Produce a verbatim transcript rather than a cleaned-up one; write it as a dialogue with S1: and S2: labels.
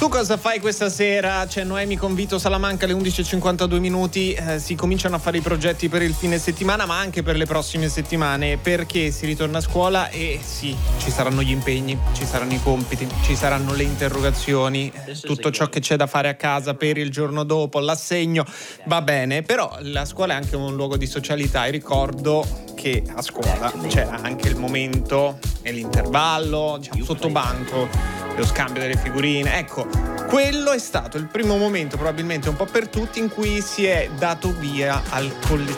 S1: Tu cosa fai questa sera? C'è Noemi con Vito Salamanca alle undici e cinquantadue minuti. Eh, si cominciano a fare i progetti per il fine settimana, ma anche per le prossime settimane, perché si ritorna a scuola e sì, ci saranno gli impegni, ci saranno i compiti, ci saranno le interrogazioni, tutto ciò che c'è da fare a casa per il giorno dopo, l'assegno, va bene, però la scuola è anche un luogo di socialità e ricordo che a scuola c'è anche il momento e l'intervallo, diciamo, sotto banco, lo scambio delle figurine. Ecco, quello è stato il primo momento, probabilmente un po' per tutti, in cui si è dato via al collezionismo